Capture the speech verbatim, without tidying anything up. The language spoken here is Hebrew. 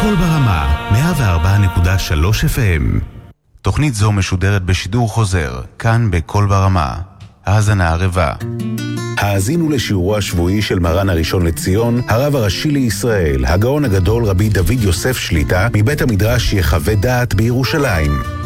קול ברמה, מאה וארבע נקודה שלוש אף אם. תוכנית זו משודרת בשידור חוזר, כאן בקול ברמה. האזנה ערבה. האזינו לשיעורו השבועי של מרן הראשון לציון, הרב הראשי לישראל, הגאון הגדול רבי דוד יוסף שליטה, מבית המדרש יחווה דעת בירושלים.